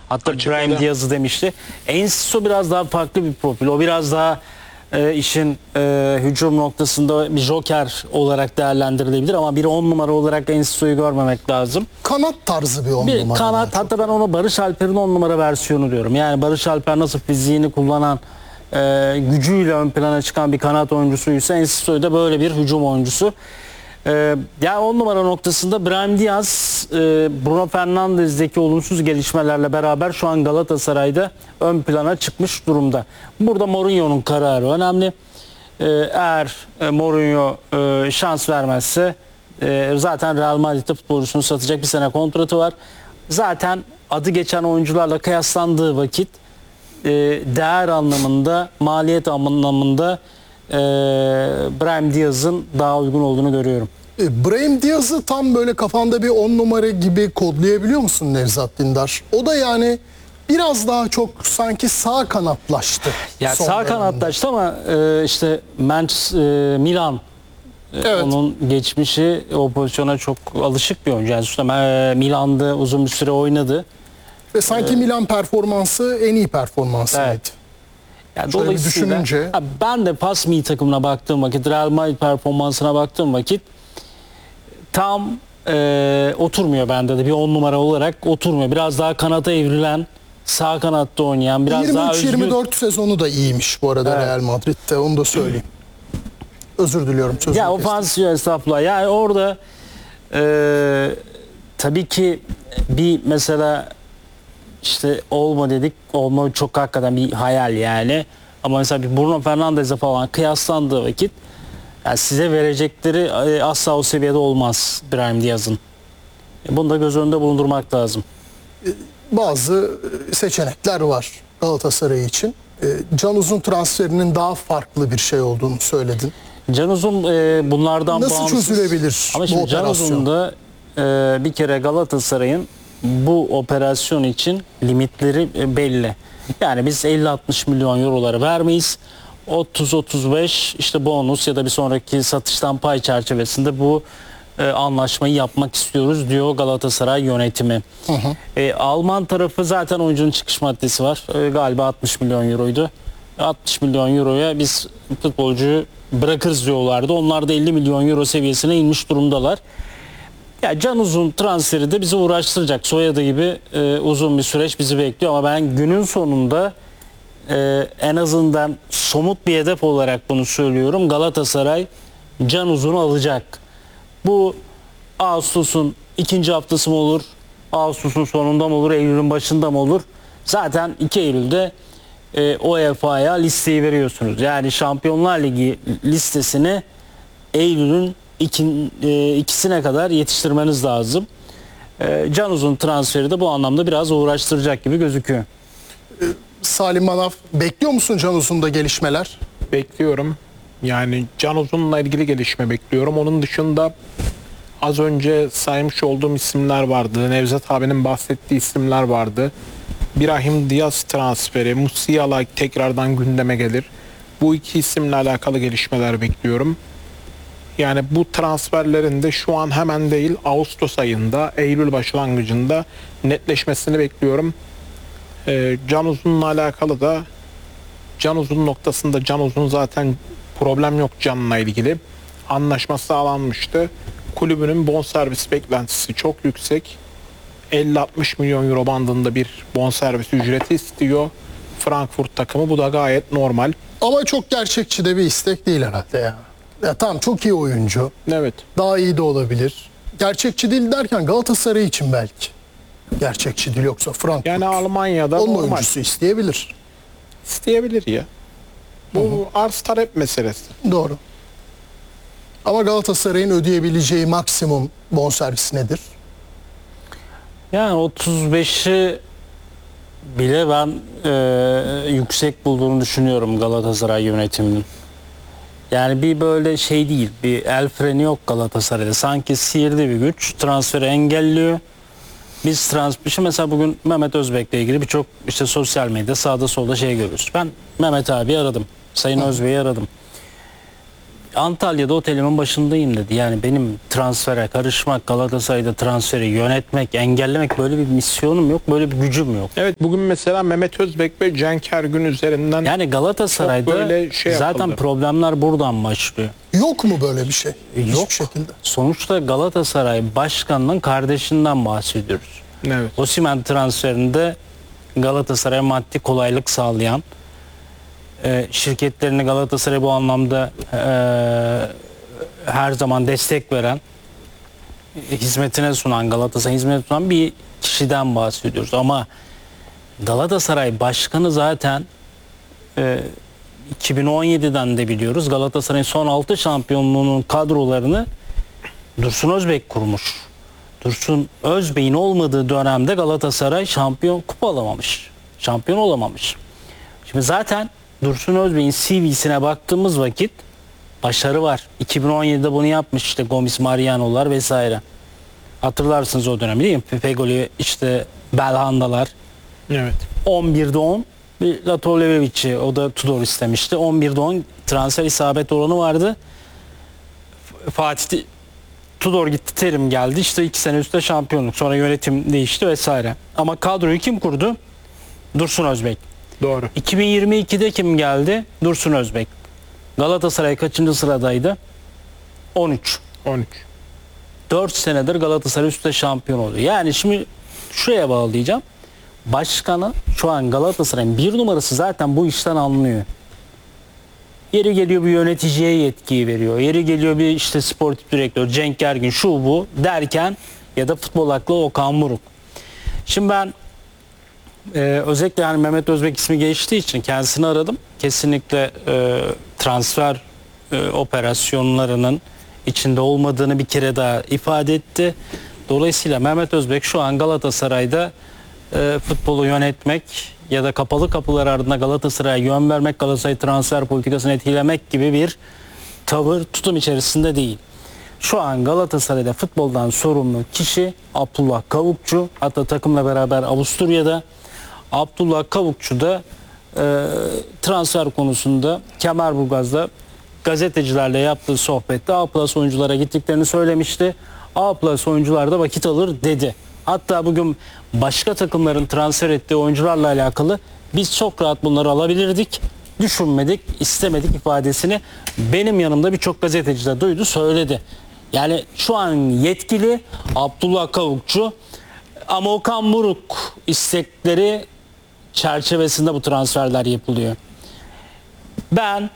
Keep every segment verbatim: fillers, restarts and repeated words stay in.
Hatta Brahim Diaz'ı demişti. Enciso biraz daha farklı bir profil. O biraz daha e, işin e, hücum noktasında bir joker olarak değerlendirilebilir ama bir on numara olarak Enciso'yu görmemek lazım. Kanat tarzı bir on Bir numara. kanat, hatta ben onu Barış Alper'in on numara versiyonu diyorum. Yani Barış Alper nasıl fiziğini kullanan, e, gücüyle ön plana çıkan bir kanat oyuncusuysa Enciso da böyle bir hücum oyuncusu. E, yani on numara noktasında Brahim Diaz, e, Bruno Fernandes'deki olumsuz gelişmelerle beraber şu an Galatasaray'da ön plana çıkmış durumda. Burada Mourinho'nun kararı önemli. E, eğer e, Mourinho e, şans vermezse e, zaten Real Madrid'de futbolcusunu satacak, bir sene kontratı var. Zaten adı geçen oyuncularla kıyaslandığı vakit e, değer anlamında, maliyet anlamında e, Brahim Diaz'ın daha uygun olduğunu görüyorum. E, Brahim Diaz'ı tam böyle kafanda bir on numara gibi kodlayabiliyor musun Nevzat Dindar? O da yani biraz daha çok sanki sağ kanatlaştı. Ya son sağ dönemde. kanatlaştı ama e, işte Manchester, e, Milan e, Evet. onun geçmişi o pozisyona çok alışık bir oyuncu. Yani sonuçta, e, Milan'da uzun bir süre oynadı. Ve sanki Milan performansı en iyi performansıydı. Evet. Yani Şöyle bir dolayısıyla düşününce- ha, ben de pas mi takımına baktığım vakit, Real Madrid performansına baktığım vakit tam e, oturmuyor bende de, bir on numara olarak oturmuyor. Biraz daha kanata evrilen, sağ kanatta oynayan, biraz daha yirmi üç özgür. yirmi dört sezonu da iyiymiş bu arada Evet. Real Madrid'de, onu da söyleyeyim. Özür diliyorum. sözünü Ya kestim. ofansif, estağfurullah. Yani orada e, tabii ki bir mesela işte olma dedik. Olma çok hakikaten bir hayal yani. Ama mesela bir Bruno Fernandes'e falan kıyaslandığı vakit yani size verecekleri e, asla o seviyede olmaz Brahim Diaz'ın. E, Bunu da göz önünde bulundurmak lazım. Bazı seçenekler var Galatasaray için. E, Can Uzun transferinin daha farklı bir şey olduğunu söyledin. Can Uzun e, bunlardan Nasıl bağımsız. çözülebilir Ama bu şimdi Can operasyon? Uzun'da e, bir kere Galatasaray'ın bu operasyon için limitleri e, belli. Yani biz elli altmış milyon euroları vermeyiz. otuz otuz beş işte bonus ya da bir sonraki satıştan pay çerçevesinde bu e, anlaşmayı yapmak istiyoruz diyor Galatasaray yönetimi. Hı hı. E, Alman tarafı zaten oyuncunun çıkış maddesi var. E, galiba altmış milyon euroydu. altmış milyon euroya biz futbolcuyu bırakırız diyorlardı. Onlar da elli milyon euro seviyesine inmiş durumdalar. Ya Can Uzun transferi de bizi uğraştıracak. Soyadı gibi e, uzun bir süreç bizi bekliyor ama ben günün sonunda e, en azından somut bir hedef olarak bunu söylüyorum. Galatasaray Can Uzun'u alacak. Bu Ağustos'un ikinci haftası mı olur? Ağustos'un sonunda mı olur? Eylül'ün başında mı olur? Zaten iki Eylül'de e, U E F A'ya listeyi veriyorsunuz. Yani Şampiyonlar Ligi listesini Eylül'ün iki, e, ikisine kadar yetiştirmeniz lazım. E, Can Uzun transferi de bu anlamda biraz uğraştıracak gibi gözüküyor. Salim Manav, bekliyor musun Can Uzun'da gelişmeler? Bekliyorum. Yani Can Uzun'la ilgili gelişme bekliyorum. Onun dışında az önce saymış olduğum isimler vardı. Nevzat abinin bahsettiği isimler vardı. Brahim Diaz transferi, Musiala tekrardan gündeme gelir. Bu iki isimle alakalı gelişmeler bekliyorum. Yani bu transferlerin de şu an hemen değil, Ağustos ayında, Eylül başlangıcında netleşmesini bekliyorum. Ee, Can Uzun'la alakalı da Can Uzun noktasında Can Uzun zaten problem yok Can'la ilgili. Anlaşma sağlanmıştı. Kulübünün bonservis beklentisi çok yüksek. elli altmış milyon euro bandında bir bonservis ücreti istiyor Frankfurt takımı. Bu da gayet normal. Ama çok gerçekçi de bir istek değil herhalde ya. Ya tamam, çok iyi oyuncu. Evet. Daha iyi de olabilir. Gerçekçi değil derken Galatasaray için belki. Gerçekçi değil, yoksa Frankfurt. Yani Almanya'da Onun normal. oyuncusu isteyebilir. İsteyebilir ya. Bu arz talep meselesi. Doğru. Ama Galatasaray'ın ödeyebileceği maksimum bonservis nedir? Yani otuz beşi bile ben e, yüksek bulduğunu düşünüyorum Galatasaray yönetiminin. Yani bir böyle şey değil, bir el freni yok Galatasaray'da. Sanki sihirli bir güç transferi engelliyor. Biz transfer, mesela bugün Mehmet Özbek'le ilgili birçok işte sosyal medyada sağda solda şey görüyoruz. Ben Mehmet abi aradım, Sayın Özbek'i aradım. Antalya'da otelimin başındayım dedi. Yani benim transfere karışmak, Galatasaray'da transferi yönetmek, engellemek, böyle bir misyonum yok, böyle bir gücüm yok. Evet, bugün mesela Mehmet Özbek ve Cenk Ergün üzerinden Yani Galatasaray'da Çok böyle şey zaten yapıldı. problemler buradan başlıyor. Yok mu böyle bir şey? Yok. Hiçbir şekilde. Sonuçta Galatasaray başkanının kardeşinden bahsediyoruz. evet. Osimhen transferinde Galatasaray'a maddi kolaylık sağlayan, e, şirketlerini Galatasaray bu anlamda e, her zaman destek veren, e, hizmetine sunan, Galatasaray hizmetine sunan bir kişiden bahsediyoruz. Ama Galatasaray başkanı zaten e, iki bin on yediden de biliyoruz, Galatasaray'ın son altı şampiyonluğunun kadrolarını Dursun Özbek kurmuş. Dursun Özbek'in olmadığı dönemde Galatasaray şampiyon kupa alamamış. Şampiyon olamamış. Şimdi zaten Dursun Özbek'in C V'sine baktığımız vakit başarı var. iki bin on yedide bunu yapmış, işte Gomis, Mariano'lar vesaire. Hatırlarsınız o dönemi değil mi? Pepegoli, işte Belhanda'lar. Evet. on birde on. Bir Latovlevic'i, o da Tudor istemişti. on birde on transfer isabet oranı vardı. F- Fatih Tudor gitti, Terim geldi. İşte iki sene üstte şampiyonluk. Sonra yönetim değişti vesaire. Ama kadroyu kim kurdu? Dursun Özbek. Doğru. iki bin yirmi ikide kim geldi? Dursun Özbek. Galatasaray kaçıncı sıradaydı? on üç. on üç. dört senedir Galatasaray üstte şampiyon oluyor. Yani şimdi şuraya bağlayacağım. Başkanı şu an Galatasaray'ın bir numarası zaten bu işten anlıyor. Yeri geliyor bir yöneticiye yetkiyi veriyor. Yeri geliyor bir işte sportif direktör Cenk Ergün şu bu derken, ya da futbol aklı Okan Buruk. Şimdi ben e, özellikle yani Mehmet Özbek ismi geçtiği için kendisini aradım. Kesinlikle e, transfer e, operasyonlarının içinde olmadığını bir kere daha ifade etti. Dolayısıyla Mehmet Özbek şu an Galatasaray'da e, futbolu yönetmek ya da kapalı kapılar ardında Galatasaray'a yön vermek, Galatasaray transfer politikasını etkilemek gibi bir tavır, tutum içerisinde değil. Şu an Galatasaray'da futboldan sorumlu kişi Abdullah Kavukçu. Hatta takımla beraber Avusturya'da. Abdullah Kavukçu da e, transfer konusunda Kemerburgaz'da gazetecilerle yaptığı sohbette A plus oyunculara gittiklerini söylemişti. A plus oyuncular da vakit alır dedi. Hatta bugün başka takımların transfer ettiği oyuncularla alakalı biz çok rahat bunları alabilirdik, düşünmedik, istemedik ifadesini benim yanımda birçok gazeteci de duydu, söyledi. Yani şu an yetkili Abdullah Kavukçu, ama Okan Buruk istekleri çerçevesinde bu transferler yapılıyor. Ben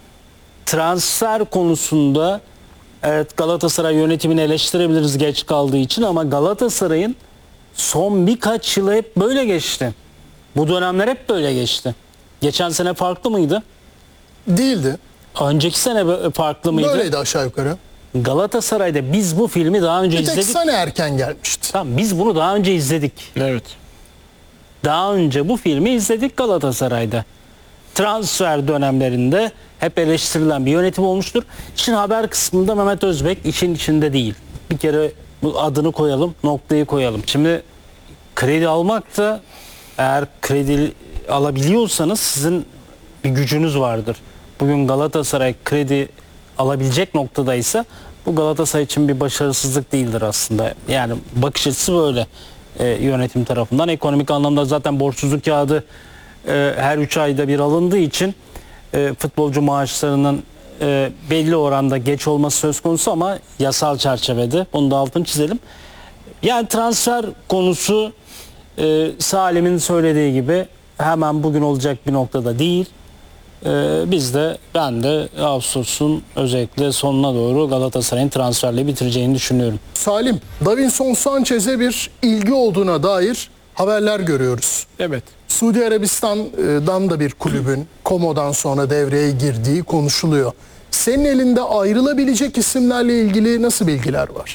transfer konusunda evet Galatasaray yönetimini eleştirebiliriz geç kaldığı için, ama Galatasaray'ın son birkaç yılı hep böyle geçti. Bu dönemler hep böyle geçti. Geçen sene farklı mıydı? Değildi. Önceki sene farklı mıydı? Böyleydi aşağı yukarı. Galatasaray'da biz bu filmi daha önce Bir tek izledik. sene erken gelmişti. Tamam, biz bunu daha önce izledik. Evet. Daha önce bu filmi izledik Galatasaray'da. Transfer dönemlerinde hep eleştirilen bir yönetim olmuştur. İşin haber kısmında Mehmet Özbek işin içinde değil. Bir kere bu adını koyalım, noktayı koyalım. Şimdi kredi almak da, eğer kredi alabiliyorsanız sizin bir gücünüz vardır. Bugün Galatasaray kredi alabilecek noktadaysa bu Galatasaray için bir başarısızlık değildir aslında. Yani bakış açısı böyle e, yönetim tarafından. Ekonomik anlamda zaten borçsuzluk kağıdı e, her üç ayda bir alındığı için e, futbolcu maaşlarının e, belli oranda geç olması söz konusu, ama yasal çerçevede. Bunu da altını çizelim. Yani transfer konusu e, Salim'in söylediği gibi hemen bugün olacak bir noktada değil. E, biz de ben de Ağustos'un özellikle sonuna doğru Galatasaray'ın transferle bitireceğini düşünüyorum. Salim, Davinson Sanchez'e bir ilgi olduğuna dair haberler görüyoruz. Evet. Suudi Arabistan'dan da bir kulübün Komo'dan sonra devreye girdiği konuşuluyor. Senin elinde ayrılabilecek isimlerle ilgili nasıl bilgiler var?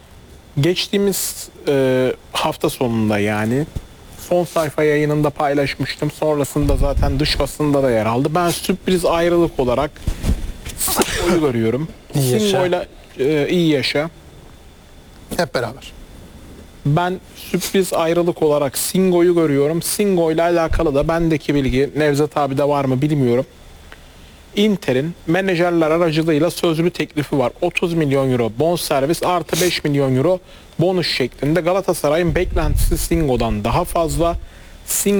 Geçtiğimiz e, hafta sonunda, yani son sayfa yayınında paylaşmıştım. Sonrasında zaten dış basında da yer aldı. Ben sürpriz ayrılık olarak Singo'yu görüyorum. İyi yaşa. Singo'yla e, iyi yaşa. Hep beraber. Ben sürpriz ayrılık olarak Singo'yu görüyorum. Singo'yla alakalı da bendeki bilgi, Nevzat abi de var mı bilmiyorum. Inter'in menajerler aracılığıyla sözlü teklifi var. otuz milyon euro bonservis artı beş milyon euro bonus şeklinde. Galatasaray'ın beklentisi Singo'dan daha fazla. Singo